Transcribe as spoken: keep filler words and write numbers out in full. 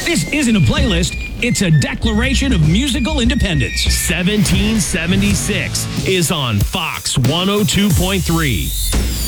This isn't a playlist, it's a declaration of musical independence. seventeen seventy-six is on Fox one oh two point three.